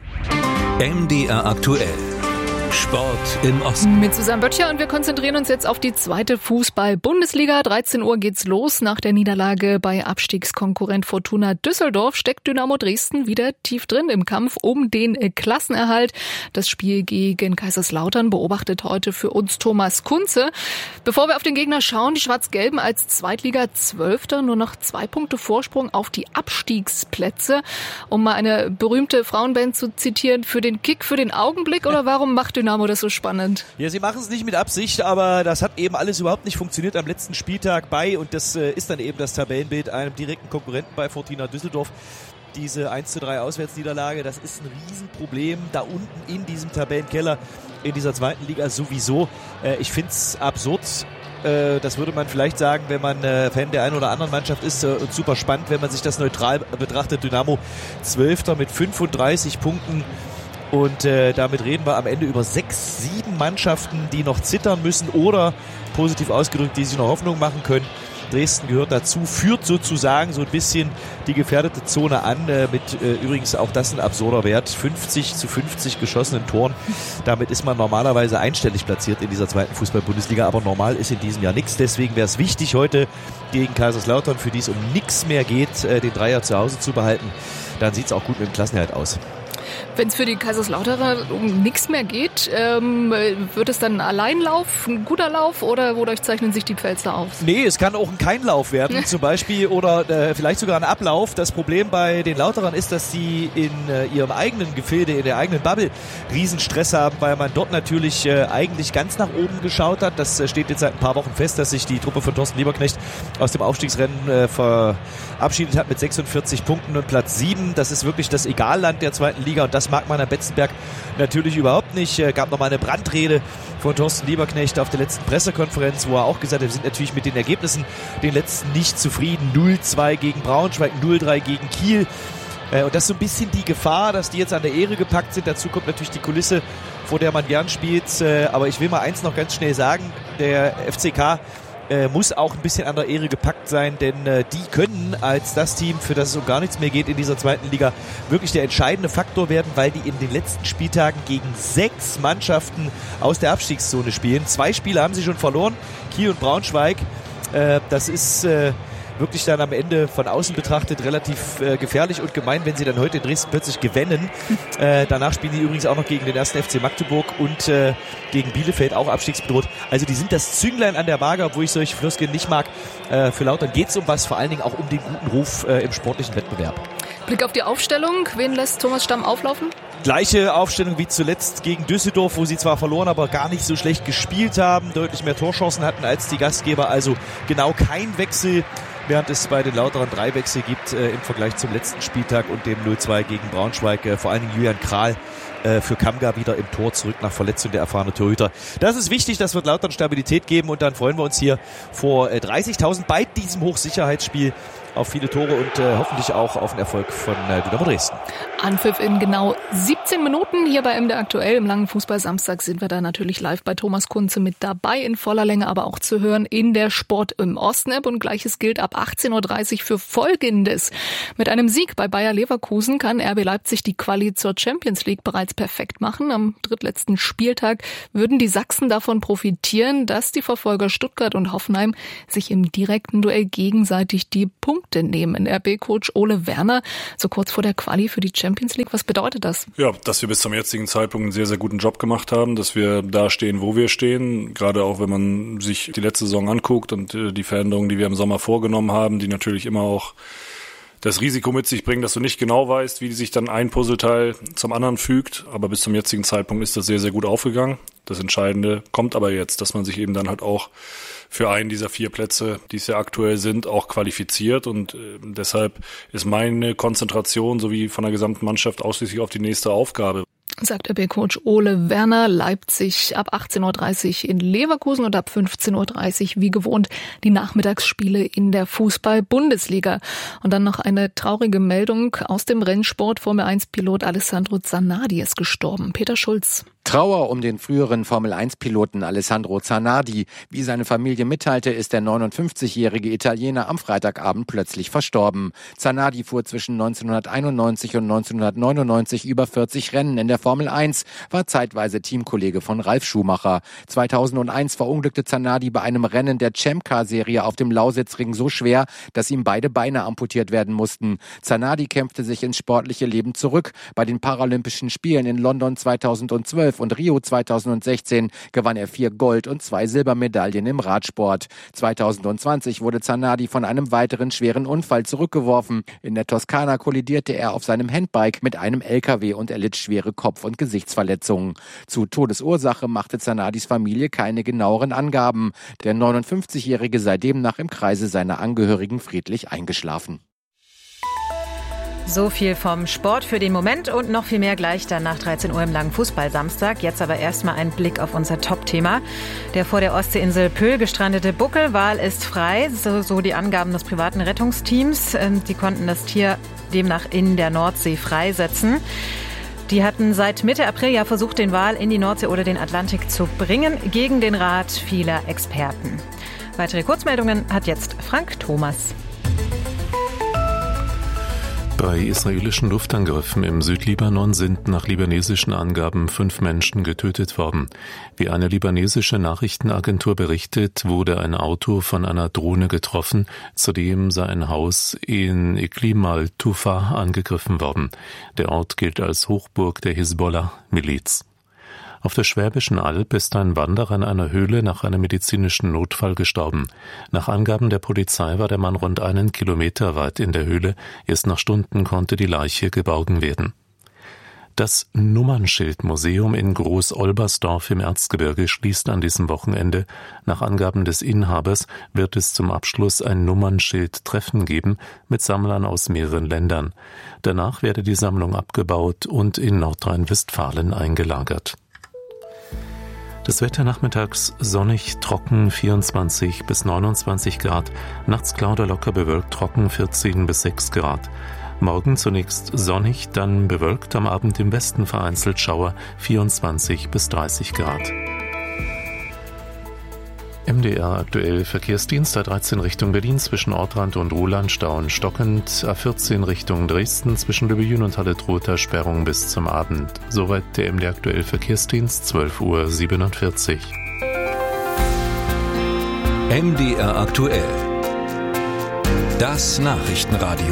M D R aktuell. Sport im Osten. Mit Susanne Böttcher, und wir konzentrieren uns jetzt auf die zweite Fußball-Bundesliga. dreizehn Uhr geht's los. Nach der Niederlage bei Abstiegskonkurrent Fortuna Düsseldorf steckt Dynamo Dresden wieder tief drin im Kampf um den Klassenerhalt. Das Spiel gegen Kaiserslautern beobachtet heute für uns Thomas Kunze. Bevor wir auf den Gegner schauen, die Schwarz-Gelben als Zweitliga-Zwölfter, nur noch zwei Punkte Vorsprung auf die Abstiegsplätze. Um mal eine berühmte Frauenband zu zitieren, für den Kick, für den Augenblick, oder warum macht Dynamo das so spannend? Ja, sie machen es nicht mit Absicht, aber das hat eben alles überhaupt nicht funktioniert am letzten Spieltag bei, und das äh, ist dann eben das Tabellenbild, einem direkten Konkurrenten bei Fortuna Düsseldorf. Diese eins zu drei Auswärtsniederlage, das ist ein Riesenproblem da unten in diesem Tabellenkeller in dieser zweiten Liga sowieso. Äh, ich finde es absurd. Äh, das würde man vielleicht sagen, wenn man äh, Fan der einen oder anderen Mannschaft ist, äh, und super spannend, wenn man sich das neutral betrachtet. Dynamo Zwölfter mit fünfunddreißig Punkten. Und äh, damit reden wir am Ende über sechs, sieben Mannschaften, die noch zittern müssen oder, positiv ausgedrückt, die sich noch Hoffnung machen können. Dresden gehört dazu, führt sozusagen so ein bisschen die gefährdete Zone an, äh, mit äh, übrigens auch das ein absurder Wert, fünfzig zu fünfzig geschossenen Toren. Damit ist man normalerweise einstellig platziert in dieser zweiten Fußball-Bundesliga, aber normal ist in diesem Jahr nichts. Deswegen wäre es wichtig, heute gegen Kaiserslautern, für die es um nichts mehr geht, äh, den Dreier zu Hause zu behalten. Dann sieht es auch gut mit dem Klassenerhalt aus. Wenn es für die Kaiserslauterer um nichts mehr geht, ähm, wird es dann ein Alleinlauf, ein guter Lauf, oder wodurch zeichnen sich die Pfälzer aus? Nee, es kann auch ein Keinlauf werden zum Beispiel, oder äh, vielleicht sogar ein Ablauf. Das Problem bei den Lauterern ist, dass sie in äh, ihrem eigenen Gefilde, in der eigenen Bubble Riesenstress haben, weil man dort natürlich äh, eigentlich ganz nach oben geschaut hat. Das äh, steht jetzt seit ein paar Wochen fest, dass sich die Truppe von Thorsten Lieberknecht aus dem Aufstiegsrennen äh, verabschiedet hat mit sechsundvierzig Punkten und Platz sieben. Das ist wirklich das Egalland der zweiten Liga, und das mag man am Betzenberg natürlich überhaupt nicht. Es gab noch mal eine Brandrede von Thorsten Lieberknecht auf der letzten Pressekonferenz, wo er auch gesagt hat, wir sind natürlich mit den Ergebnissen, den letzten, nicht zufrieden. null zwei gegen Braunschweig, null drei gegen Kiel. Und das ist so ein bisschen die Gefahr, dass die jetzt an der Ehre gepackt sind. Dazu kommt natürlich die Kulisse, vor der man gern spielt. Aber ich will mal eins noch ganz schnell sagen, der F C K Äh, muss auch ein bisschen an der Ehre gepackt sein, denn äh, die können als das Team, für das es um gar nichts mehr geht in dieser zweiten Liga, wirklich der entscheidende Faktor werden, weil die in den letzten Spieltagen gegen sechs Mannschaften aus der Abstiegszone spielen. Zwei Spiele haben sie schon verloren, Kiel und Braunschweig. Äh, das ist äh, wirklich dann am Ende von außen betrachtet relativ äh, gefährlich und gemein, wenn sie dann heute in Dresden plötzlich gewinnen. Äh, danach spielen die übrigens auch noch gegen den ersten F C Magdeburg und äh, gegen Bielefeld, auch abstiegsbedroht. Also die sind das Zünglein an der Waage, obwohl ich solche Floskeln nicht mag. Äh, für Lautern geht es um was, vor allen Dingen auch um den guten Ruf äh, im sportlichen Wettbewerb. Blick auf die Aufstellung. Wen lässt Thomas Stamm auflaufen? Gleiche Aufstellung wie zuletzt gegen Düsseldorf, wo sie zwar verloren, aber gar nicht so schlecht gespielt haben, deutlich mehr Torchancen hatten als die Gastgeber, also genau kein Wechsel, während es bei den Lauterern drei Wechsel gibt äh, im Vergleich zum letzten Spieltag und dem null zwei gegen Braunschweig. Äh, vor allen Dingen Julian Kral äh, für Kamga wieder im Tor, zurück nach Verletzung, der erfahrene Torhüter. Das ist wichtig, das wird Lautern Stabilität geben, und dann freuen wir uns hier vor äh, dreißigtausend bei diesem Hochsicherheitsspiel auf viele Tore und äh, hoffentlich auch auf einen Erfolg von äh, Dynamo Dresden. Anpfiff in genau siebzehn Minuten. Hier bei M D R Aktuell im langen Fußball-Samstag sind wir da natürlich live bei Thomas Kunze mit dabei, in voller Länge, aber auch zu hören in der Sport im Osten-App. Und Gleiches gilt ab achtzehn Uhr dreißig für Folgendes. Mit einem Sieg bei Bayer Leverkusen kann R B Leipzig die Quali zur Champions League bereits perfekt machen. Am drittletzten Spieltag würden die Sachsen davon profitieren, dass die Verfolger Stuttgart und Hoffenheim sich im direkten Duell gegenseitig die Punkte nehmen. R B-Coach Ole Werner, so kurz vor der Quali für die Champions League, was bedeutet das? Ja, dass wir bis zum jetzigen Zeitpunkt einen sehr, sehr guten Job gemacht haben, dass wir da stehen, wo wir stehen, gerade auch wenn man sich die letzte Saison anguckt und die Veränderungen, die wir im Sommer vorgenommen haben, die natürlich immer auch das Risiko mit sich bringen, dass du nicht genau weißt, wie sich dann ein Puzzleteil zum anderen fügt, aber bis zum jetzigen Zeitpunkt ist das sehr, sehr gut aufgegangen. Das Entscheidende kommt aber jetzt, dass man sich eben dann halt auch für einen dieser vier Plätze, die es ja aktuell sind, auch qualifiziert, und äh, deshalb ist meine Konzentration sowie von der gesamten Mannschaft ausschließlich auf die nächste Aufgabe. Sagt R B-Coach Ole Werner. Leipzig ab achtzehn Uhr dreißig in Leverkusen und ab fünfzehn Uhr dreißig wie gewohnt die Nachmittagsspiele in der Fußball-Bundesliga. Und dann noch eine traurige Meldung aus dem Rennsport. Formel eins Pilot Alessandro Zanardi ist gestorben. Peter Schulz. Trauer um den früheren Formel eins Piloten Alessandro Zanardi. Wie seine Familie mitteilte, ist der neunundfünfzigjährige Italiener am Freitagabend plötzlich verstorben. Zanardi fuhr zwischen neunzehnhunderteinundneunzig und neunzehnhundertneunundneunzig über vierzig Rennen in der Formel eins, war zeitweise Teamkollege von Ralf Schumacher. zweitausendeins verunglückte Zanardi bei einem Rennen der Champ-Car-Serie auf dem Lausitzring so schwer, dass ihm beide Beine amputiert werden mussten. Zanardi kämpfte sich ins sportliche Leben zurück. Bei den Paralympischen Spielen in London zweitausendzwölf zwölf und Rio zweitausendsechzehn gewann er vier Gold- und zwei Silbermedaillen im Radsport. zweitausendzwanzig wurde Zanardi von einem weiteren schweren Unfall zurückgeworfen. In der Toskana kollidierte er auf seinem Handbike mit einem L K W und erlitt schwere Kopf- und Gesichtsverletzungen. Zu Todesursache machte Zanardis Familie keine genaueren Angaben. Der neunundfünfzigjährige sei demnach im Kreise seiner Angehörigen friedlich eingeschlafen. So viel vom Sport für den Moment und noch viel mehr gleich dann nach dreizehn Uhr im langen Fußball-Samstag. Jetzt aber erstmal ein Blick auf unser Top-Thema. Der vor der Ostseeinsel Pöhl gestrandete Buckelwal ist frei, so, so die Angaben des privaten Rettungsteams. Die konnten das Tier demnach in der Nordsee freisetzen. Die hatten seit Mitte April ja versucht, den Wal in die Nordsee oder den Atlantik zu bringen, gegen den Rat vieler Experten. Weitere Kurzmeldungen hat jetzt Frank Thomas. Bei israelischen Luftangriffen im Südlibanon sind nach libanesischen Angaben fünf Menschen getötet worden. Wie eine libanesische Nachrichtenagentur berichtet, wurde ein Auto von einer Drohne getroffen. Zudem sei ein Haus in Iklim al-Tufa angegriffen worden. Der Ort gilt als Hochburg der Hisbollah-Miliz. Auf der Schwäbischen Alb ist ein Wanderer in einer Höhle nach einem medizinischen Notfall gestorben. Nach Angaben der Polizei war der Mann rund einen Kilometer weit in der Höhle. Erst nach Stunden konnte die Leiche geborgen werden. Das Nummernschildmuseum in Groß-Olbersdorf im Erzgebirge schließt an diesem Wochenende. Nach Angaben des Inhabers wird es zum Abschluss ein Nummernschildtreffen geben mit Sammlern aus mehreren Ländern. Danach werde die Sammlung abgebaut und in Nordrhein-Westfalen eingelagert. Das Wetter nachmittags sonnig, trocken, vierundzwanzig bis neunundzwanzig Grad. Nachts klar oder locker bewölkt, trocken, vierzehn bis sechs Grad. Morgen zunächst sonnig, dann bewölkt, am Abend im Westen vereinzelt Schauer, vierundzwanzig bis dreißig Grad. M D R aktuell Verkehrsdienst A dreizehn Richtung Berlin zwischen Ortrand und Ruhland stauen stockend, A vierzehn Richtung Dresden zwischen Lübbejün und Halle-Trotha Sperrung bis zum Abend. Soweit der M D R aktuell Verkehrsdienst, zwölf Uhr siebenundvierzig. M D R aktuell. Das Nachrichtenradio.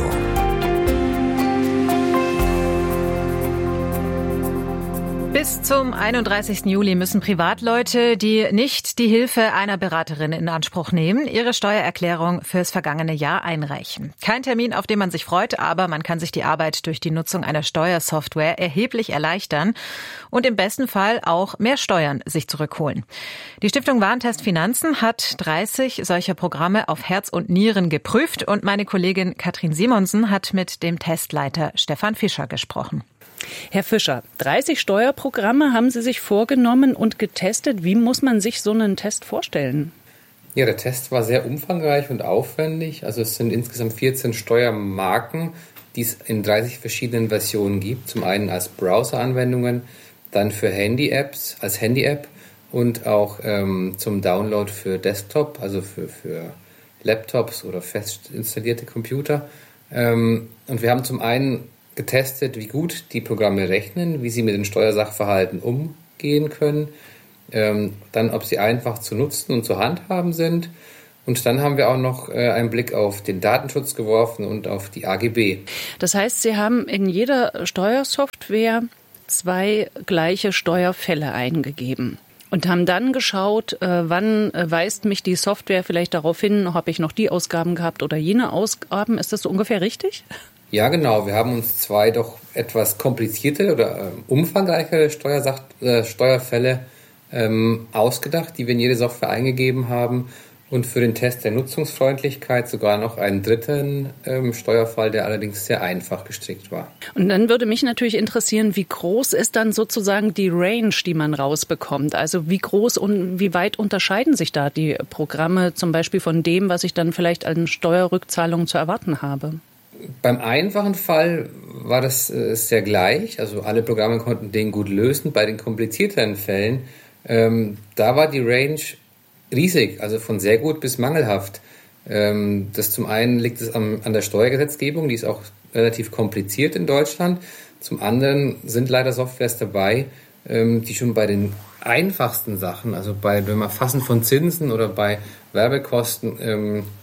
Bis zum einunddreißigsten Juli müssen Privatleute, die nicht die Hilfe einer Beraterin in Anspruch nehmen, ihre Steuererklärung fürs vergangene Jahr einreichen. Kein Termin, auf den man sich freut, aber man kann sich die Arbeit durch die Nutzung einer Steuersoftware erheblich erleichtern und im besten Fall auch mehr Steuern sich zurückholen. Die Stiftung Warentest Finanzen hat dreißig solcher Programme auf Herz und Nieren geprüft und meine Kollegin Katrin Simonsen hat mit dem Testleiter Stefan Fischer gesprochen. Herr Fischer, dreißig Steuerprogramme haben Sie sich vorgenommen und getestet. Wie muss man sich so einen Test vorstellen? Ja, der Test war sehr umfangreich und aufwendig. Also es sind insgesamt vierzehn Steuermarken, die es in dreißig verschiedenen Versionen gibt. Zum einen als Browser-Anwendungen, dann für Handy-Apps, als Handy-App und auch ähm, zum Download für Desktop, also für, für Laptops oder fest installierte Computer. Ähm, und wir haben zum einen getestet, wie gut die Programme rechnen, wie sie mit den Steuersachverhalten umgehen können, ähm, dann ob sie einfach zu nutzen und zu handhaben sind. Und dann haben wir auch noch äh, einen Blick auf den Datenschutz geworfen und auf die A G B. Das heißt, Sie haben in jeder Steuersoftware zwei gleiche Steuerfälle eingegeben und haben dann geschaut, äh, wann äh, weist mich die Software vielleicht darauf hin, habe ich noch die Ausgaben gehabt oder jene Ausgaben. Ist das so ungefähr richtig? Ja, genau. Wir haben uns zwei doch etwas komplizierte oder äh, umfangreichere Steuersach- äh, Steuerfälle ähm, ausgedacht, die wir in jede Software eingegeben haben. Und für den Test der Nutzungsfreundlichkeit sogar noch einen dritten ähm, Steuerfall, der allerdings sehr einfach gestrickt war. Und dann würde mich natürlich interessieren, wie groß ist dann sozusagen die Range, die man rausbekommt? Also wie groß und wie weit unterscheiden sich da die Programme zum Beispiel von dem, was ich dann vielleicht an Steuerrückzahlungen zu erwarten habe? Beim einfachen Fall war das äh, sehr gleich, also alle Programme konnten den gut lösen. Bei den komplizierteren Fällen, ähm, da war die Range riesig, also von sehr gut bis mangelhaft. Ähm, das zum einen liegt es am, an der Steuergesetzgebung, die ist auch relativ kompliziert in Deutschland. Zum anderen sind leider Softwares dabei, ähm, die schon bei den einfachsten Sachen, also bei dem Erfassen von Zinsen oder bei Werbekosten, ähm,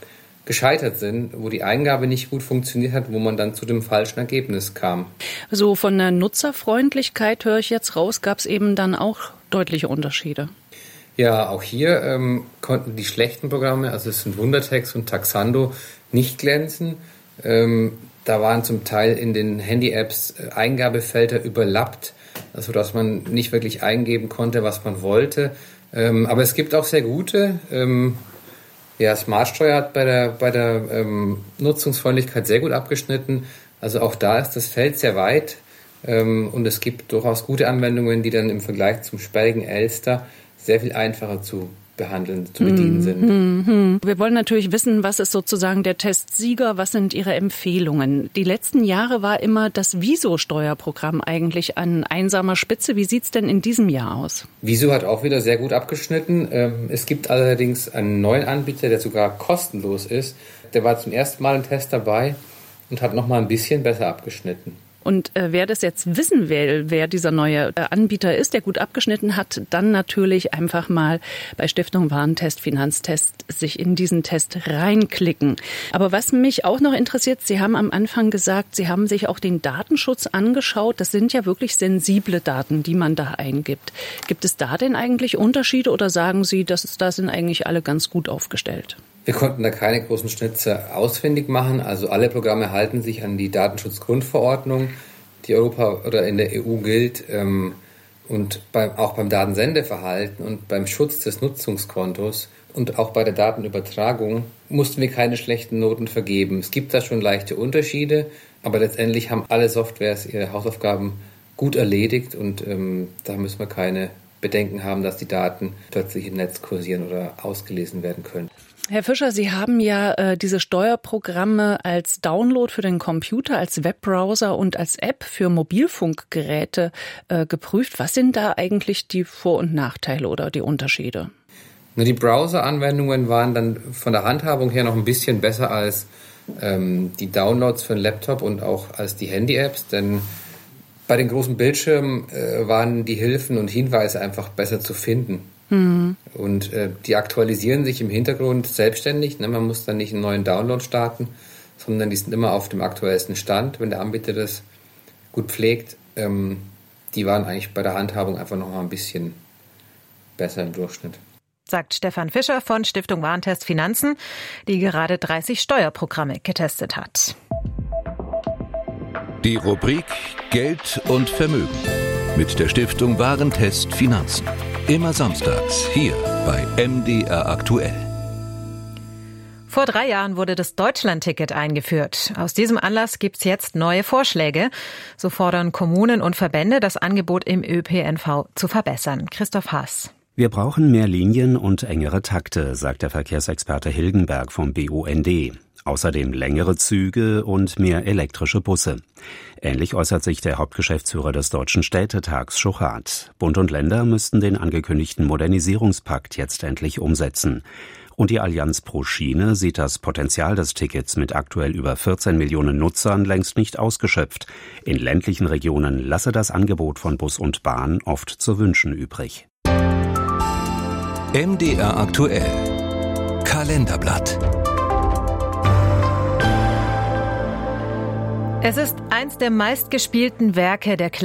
gescheitert sind, wo die Eingabe nicht gut funktioniert hat, wo man dann zu dem falschen Ergebnis kam. So von der Nutzerfreundlichkeit höre ich jetzt raus, gab es eben dann auch deutliche Unterschiede. Ja, auch hier ähm, konnten die schlechten Programme, also es sind Wundertext und Taxando, nicht glänzen. Ähm, da waren zum Teil in den Handy-Apps äh, Eingabefelder überlappt, also dass man nicht wirklich eingeben konnte, was man wollte. Ähm, aber es gibt auch sehr gute. Ähm, ja, Smartsteuer hat bei der, bei der ähm, Nutzungsfreundlichkeit sehr gut abgeschnitten. Also auch da ist das Feld sehr weit. Ähm, und es gibt durchaus gute Anwendungen, die dann im Vergleich zum sperrigen Elster sehr viel einfacher zu behandeln, zu bedienen sind. Mhm. Wir wollen natürlich wissen, was ist sozusagen der Testsieger, was sind Ihre Empfehlungen? Die letzten Jahre war immer das Wieso-Steuerprogramm eigentlich an einsamer Spitze. Wie sieht's denn in diesem Jahr aus? Wieso hat auch wieder sehr gut abgeschnitten. Es gibt allerdings einen neuen Anbieter, der sogar kostenlos ist. Der war zum ersten Mal im Test dabei und hat noch mal ein bisschen besser abgeschnitten. Und äh, wer das jetzt wissen will, wer dieser neue äh, Anbieter ist, der gut abgeschnitten hat, dann natürlich einfach mal bei Stiftung Warentest, Finanztest sich in diesen Test reinklicken. Aber was mich auch noch interessiert, Sie haben am Anfang gesagt, Sie haben sich auch den Datenschutz angeschaut. Das sind ja wirklich sensible Daten, die man da eingibt. Gibt es da denn eigentlich Unterschiede oder sagen Sie, dass da sind eigentlich alle ganz gut aufgestellt? Wir konnten da keine großen Schnitzer ausfindig machen. Also alle Programme halten sich an die Datenschutzgrundverordnung, die Europa oder in der E U gilt. Ähm, und beim, auch beim Datensendeverhalten und beim Schutz des Nutzungskontos und auch bei der Datenübertragung mussten wir keine schlechten Noten vergeben. Es gibt da schon leichte Unterschiede, aber letztendlich haben alle Softwares ihre Hausaufgaben gut erledigt und ähm, da müssen wir keine Bedenken haben, dass die Daten plötzlich im Netz kursieren oder ausgelesen werden können. Herr Fischer, Sie haben ja äh, diese Steuerprogramme als Download für den Computer, als Webbrowser und als App für Mobilfunkgeräte äh, geprüft. Was sind da eigentlich die Vor- und Nachteile oder die Unterschiede? Na, die Browser-Anwendungen waren dann von der Handhabung her noch ein bisschen besser als ähm, die Downloads für den Laptop und auch als die Handy-Apps, denn bei den großen Bildschirmen äh, waren die Hilfen und Hinweise einfach besser zu finden. Mhm. Und äh, die aktualisieren sich im Hintergrund selbstständig. Ne? Man muss dann nicht einen neuen Download starten, sondern die sind immer auf dem aktuellsten Stand, wenn der Anbieter das gut pflegt. Ähm, die waren eigentlich bei der Handhabung einfach noch mal ein bisschen besser im Durchschnitt. Sagt Stefan Fischer von Stiftung Warentest Finanzen, die gerade dreißig Steuerprogramme getestet hat. Die Rubrik Geld und Vermögen mit der Stiftung Warentest Finanzen. Immer samstags hier bei M D R aktuell. Vor drei Jahren wurde das Deutschlandticket eingeführt. Aus diesem Anlass gibt's jetzt neue Vorschläge. So fordern Kommunen und Verbände, das Angebot im Ö P N V zu verbessern. Christoph Haas. Wir brauchen mehr Linien und engere Takte, sagt der Verkehrsexperte Hilgenberg vom B U N D. Außerdem längere Züge und mehr elektrische Busse. Ähnlich äußert sich der Hauptgeschäftsführer des Deutschen Städtetags Schuchart. Bund und Länder müssten den angekündigten Modernisierungspakt jetzt endlich umsetzen. Und die Allianz pro Schiene sieht das Potenzial des Tickets mit aktuell über vierzehn Millionen Nutzern längst nicht ausgeschöpft. In ländlichen Regionen lasse das Angebot von Bus und Bahn oft zu wünschen übrig. M D R aktuell. Kalenderblatt. Es ist eins der meistgespielten Werke der